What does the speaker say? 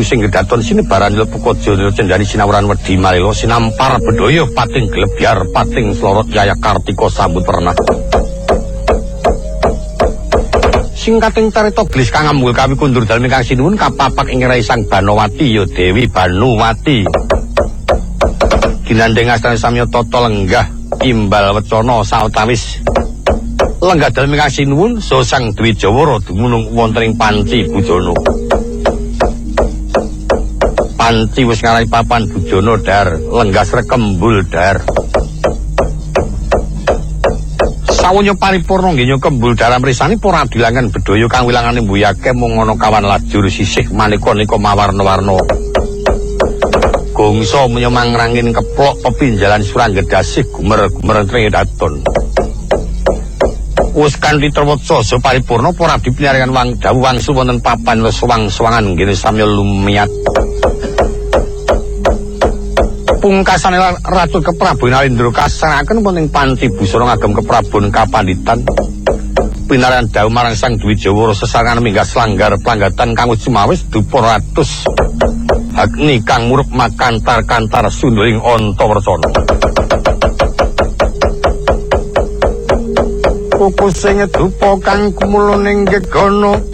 sing gedaton sinebaran Lepukaja cendani sinawuran wedi malila sinampar bedhaya pating glebyar pating slorot Yaya Kartika sambut pernah. Singkating carita glis kang ambul kawi kundur dalem ingkang sinuwun kapapak ing rai Sang Banowati ya Dewi Banuwati. Ginandeng astane samya tata lenggah imbal wecana sawetawis lenggah dalem ingkang sinuwun saha Sang Dwijawara dumunung wonten ing Panci Bujana. Panci wis ngarai papan Bujana dar lenggah srekembul dar. Sawunya paripurna nggih kembul dalam risani para dilangan bedhaya kang wilangane mbuyake mung ana kawan lajur sisih maneka-nika mawarna-warna. Gongso menyemang rangin keplok pepinjalan Suranggedasih gumer-gumer tredaton. Wis kanthi trewetsa so paripurna para dipinaringan wang dawuh wangsu wonten papan sewang-sewangan nggih samya lumiat. Pungkasane Ratu Keprabu Nalindra kasaraken wonten Panci Busana ngagem keprabon kapanditan. Pinaran dawuh marang Sang Dwijawara sesarengan minggah slanggar planggatan kang sumawis dupa ratus Agni kang murup makantar-kantar sunduring Antawercana. Kuku sing dupa kang kumuluning gegana